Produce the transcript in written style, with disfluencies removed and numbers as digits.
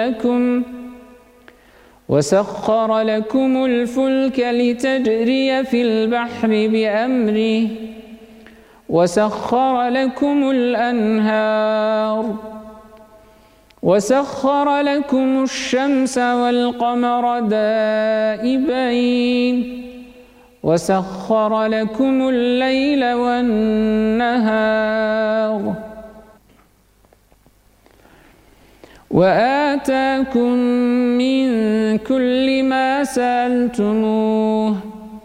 وسخر لكم الفلك لتجري في البحر بأمره وسخر لكم الأنهار وسخر لكم الشمس والقمر دائبين وسخر لكم الليل والنهار وآتاكم من كل ما سألتموه